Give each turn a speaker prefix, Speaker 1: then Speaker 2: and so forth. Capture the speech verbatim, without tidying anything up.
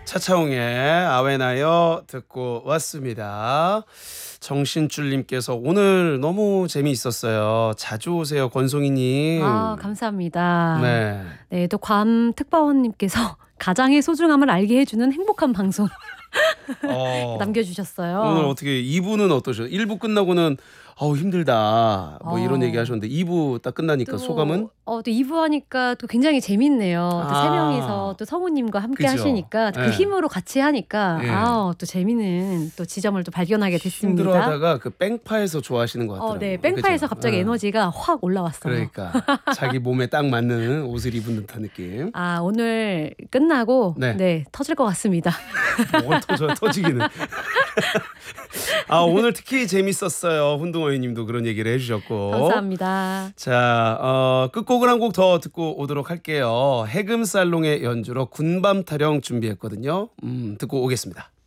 Speaker 1: 차차홍의 아웨나여 듣고 왔습니다. 정신줄님께서 오늘 너무 재미있었어요. 자주 오세요, 권송이님.
Speaker 2: 아, 감사합니다.
Speaker 1: 네.
Speaker 2: 네, 또 괌특파원님께서 가장의 소중함을 알게 해주는 행복한 방송
Speaker 1: 어,
Speaker 2: 남겨주셨어요.
Speaker 1: 오늘 어떻게 이 부는 어떠셔요? 일 부 끝나고는 어우 힘들다 뭐 이런
Speaker 2: 어.
Speaker 1: 얘기 하셨는데 이 부 딱 끝나니까
Speaker 2: 또,
Speaker 1: 소감은?
Speaker 2: 어, 또 이 부 하니까 또 굉장히 재밌네요. 또 세
Speaker 1: 아.
Speaker 2: 명이서 또 성우님과 함께
Speaker 1: 그죠.
Speaker 2: 하시니까 그
Speaker 1: 네.
Speaker 2: 힘으로 같이 하니까
Speaker 1: 예.
Speaker 2: 아, 또 재미는 또 지점을 또 발견하게 됐습니다.
Speaker 1: 힘들어하다가 그 뺑파에서 좋아하시는 것 같더라고요.
Speaker 2: 어, 네, 뺑파에서
Speaker 1: 그죠?
Speaker 2: 갑자기
Speaker 1: 네.
Speaker 2: 에너지가 확 올라왔어요.
Speaker 1: 그러니까 자기 몸에 딱 맞는 옷을 입은 듯한 느낌.
Speaker 2: 아, 오늘 끝나고
Speaker 1: 네.
Speaker 2: 네, 터질 것 같습니다.
Speaker 1: 뭘 터져요, 터지기는. 아, 오늘 특히 재밌었어요. 훈둥어이님도 그런 얘기를 해주셨고.
Speaker 2: 감사합니다.
Speaker 1: 자, 어, 끝곡을 한 곡 더 듣고 오도록 할게요. 해금살롱의 연주로 군밤 타령 준비했거든요. 음, 듣고 오겠습니다.